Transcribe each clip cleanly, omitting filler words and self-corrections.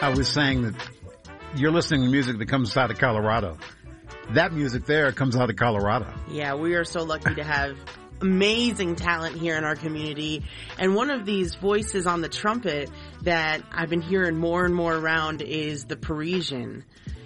I was saying that you're listening to music that comes out of Colorado. That music there comes out of Colorado. Yeah, we are so lucky to have amazing talent here in our community. And one of these voices on the trumpet that I've been hearing more and more around is the Parisian.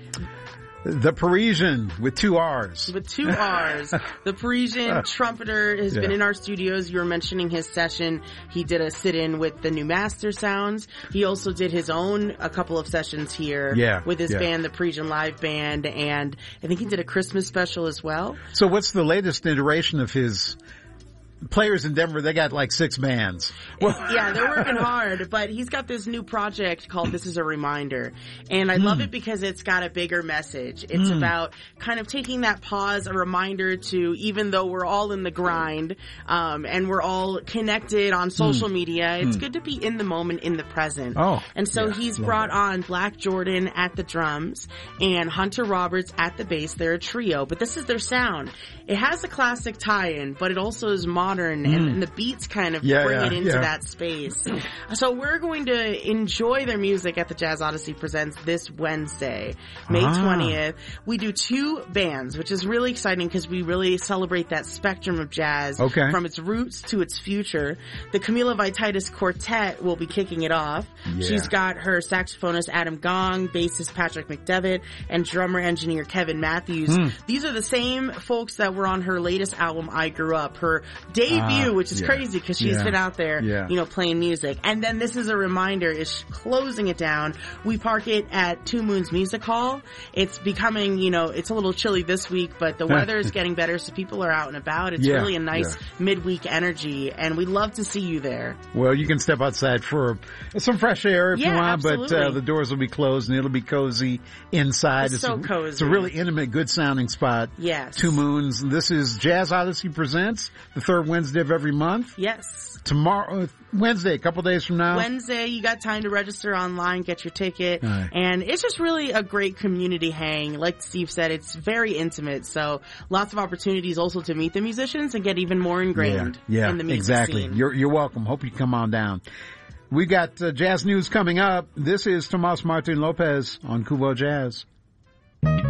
The Parisian with 2 R's. With 2 R's. The Parisian trumpeter has been in our studios. You were mentioning his session. He did a sit-in with the New Master Sounds. He also did his own a couple of sessions here with his band, the Parisian Live Band, and I think he did a Christmas special as well. So what's the latest iteration of his players in Denver? They got like 6 bands. Yeah, they're working hard, but he's got this new project called This Is a Reminder. And I love it because it's got a bigger message. It's about kind of taking that pause, a reminder to, even though we're all in the grind, and we're all connected on social media, it's good to be in the moment, in the present. And so he's brought on Black Jordan at the drums and Hunter Roberts at the bass. They're a trio, but this is their sound. It has a classic tie-in, but it also is modern, and the beats kind of bring it into that space. So we're going to enjoy their music at the Jazz Odyssey Presents this Wednesday, May 20th. We do 2 bands, which is really exciting because we really celebrate that spectrum of jazz from its roots to its future. The Camila Vititis Quartet will be kicking it off. She's got her saxophonist Adam Gong, bassist Patrick McDevitt, and drummer engineer Kevin Matthews. These are the same folks that were on her latest album, I Grew Up, her debut, which is crazy because she's been out there, you know, playing music. And then This Is a Reminder is closing it down. We park it at Two Moons Music Hall. It's becoming, you know, it's a little chilly this week, but the weather is getting better, so people are out and about. It's really a nice midweek energy, and we'd love to see you there. Well, you can step outside for some fresh air if you want, absolutely. but the doors will be closed and it'll be cozy inside. It's so cozy. It's a really intimate, good sounding spot. Yes. Two Moons. This is Jazz Odyssey Presents, the 3rd Wednesday of every month. Yes. Tomorrow, Wednesday, a couple days from now. Wednesday, you got time to register online, get your ticket. And it's just really a great community hang. Like Steve said, it's very intimate. So lots of opportunities also to meet the musicians and get even more ingrained in the music scene. You're welcome. Hope you come on down. We got jazz news coming up. This is Tomas Martin Lopez on Kubo Jazz.